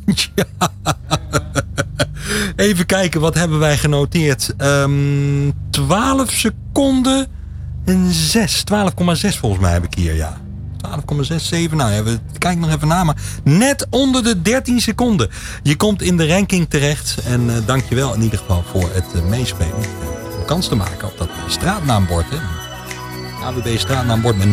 Ja. Even kijken, wat hebben wij genoteerd? 12 seconden en 6. 12,6 volgens mij heb ik hier, ja. 12,67. Nou, ja, kijk nog even na. Maar net onder de 13 seconden. Je komt in de ranking terecht. En dankjewel in ieder geval voor het meespelen. Om kans te maken op dat straatnaambord. Hè? AWB straatnaambord met